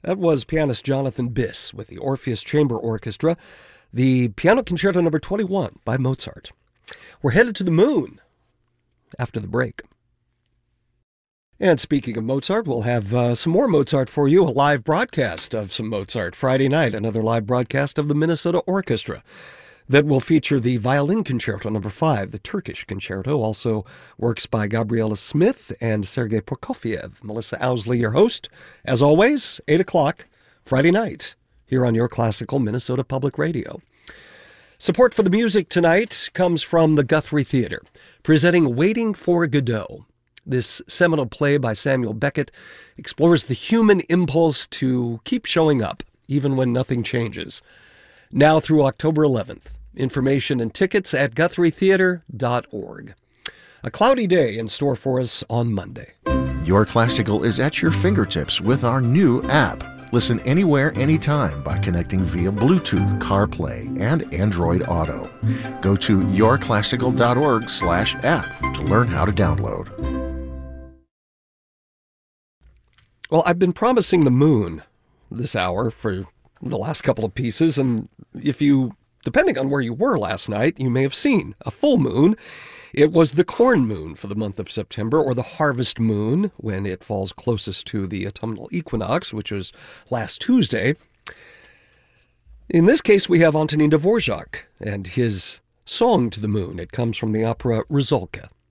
That was pianist Jonathan Biss with the Orpheus Chamber Orchestra, the Piano Concerto No. 21 by Mozart. We're headed to the moon after the break. And speaking of Mozart, we'll have some more Mozart for you, a live broadcast of some Mozart Friday night, another live broadcast of the Minnesota Orchestra that will feature the Violin Concerto No. 5, the Turkish Concerto, also works by Gabriela Smith and Sergei Prokofiev. Melissa Owsley, your host, as always, 8 o'clock Friday night, here on your classical Minnesota Public Radio. Support for the music tonight comes from the Guthrie Theater, presenting Waiting for Godot. This seminal play by Samuel Beckett explores the human impulse to keep showing up, even when nothing changes. Now through October 11th. Information and tickets at GuthrieTheater.org. A cloudy day in store for us on Monday. Your Classical is at your fingertips with our new app. Listen anywhere, anytime by connecting via Bluetooth, CarPlay, and Android Auto. Go to yourclassical.org/app to learn how to download. Well, I've been promising the moon this hour for the last couple of pieces, and depending on where you were last night, you may have seen a full moon. It was the corn moon for the month of September, or the harvest moon when it falls closest to the autumnal equinox, which was last Tuesday. In this case, we have Antonin Dvorak and his song to the moon. It comes from the opera Rusalka.